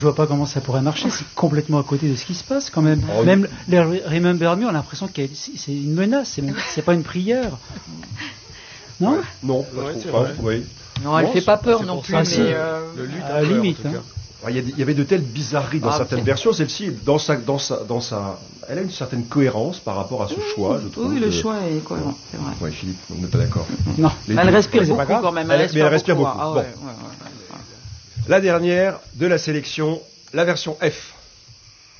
Je vois pas comment ça pourrait marcher, c'est complètement à côté de ce qui se passe quand même. Même les Remember Me, on a l'impression que c'est une menace, c'est pas une prière. Non ? Non, Ouais, je c'est trouve vrai. pas. Oui. Non, elle fait pas peur c'est non pour plus, ça, mais c'est- à Le lutte la limite. en tout Hein. cas. Il y avait de telles bizarreries dans certaines versions. Celle-ci, elle a une certaine cohérence par rapport à ce choix, je trouve. oui, le choix est cohérent, c'est vrai. Oui, Philippe, on n'est pas d'accord. Non. Les Elle deux. respire Ouais, c'est beaucoup pas grave. quand même. Mais elle respire beaucoup. Ah, Bon. ouais. La dernière de la sélection, la version F.